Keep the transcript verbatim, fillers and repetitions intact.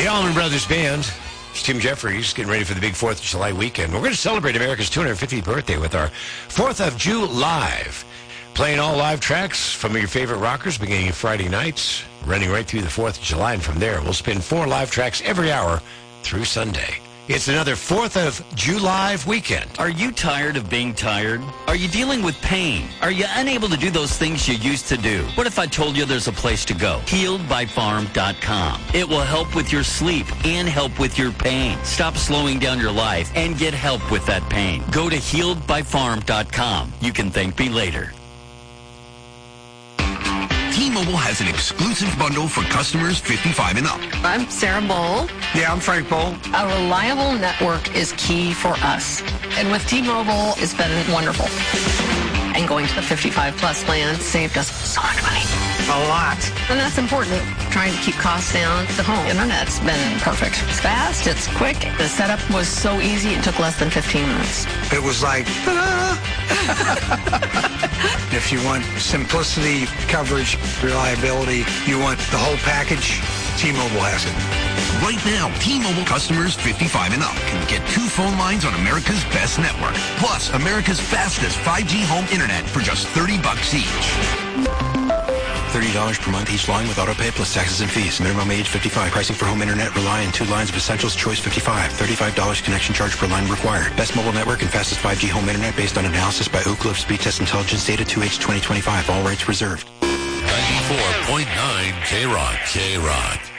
The Allman Brothers Band. It's Tim Jeffries getting ready for the big fourth of July weekend. We're going to celebrate America's two hundred fiftieth birthday with our fourth of July live. Playing all live tracks from your favorite rockers beginning Friday nights, running right through the fourth of July. And from there, we'll spin four live tracks every hour through Sunday. It's another fourth of July weekend. Are you tired of being tired? Are you dealing with pain? Are you unable to do those things you used to do? What if I told you there's a place to go? healed by farm dot com. It will help with your sleep and help with your pain. Stop slowing down your life and get help with that pain. Go to healed by farm dot com. You can thank me later. T-Mobile has an exclusive bundle for customers fifty-five and up. I'm Sarah Bowl. Yeah, I'm Frank Bowl. A reliable network is key for us. And with T-Mobile, it's been wonderful. And going to the fifty-five plus plan saved us so much money. A lot. And that's important. Trying to keep costs down. The home internet's been perfect. It's fast. It's quick. The setup was so easy. It took less than fifteen minutes. It was like, ta-da! If you want simplicity, coverage, reliability, you want the whole package, T-Mobile has it. Right now, T-Mobile customers fifty-five and up can get two phone lines on America's best network, plus America's fastest five G home internet for just thirty bucks each. thirty dollars per month each line with autopay plus taxes and fees. Minimum age fifty-five. Pricing for home internet rely on two lines of Essentials Choice fifty-five. thirty-five dollars connection charge per line required. Best mobile network and fastest five G home internet based on analysis by Oak Grove Speed Test Intelligence data two H twenty twenty-five. All rights reserved. ninety-four point nine K-Rock. K-Rock.